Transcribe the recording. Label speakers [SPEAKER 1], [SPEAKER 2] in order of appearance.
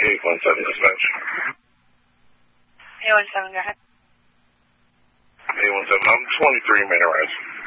[SPEAKER 1] 817 dispatch.
[SPEAKER 2] 817, go ahead.
[SPEAKER 1] 817, I'm 23 Manor Rise.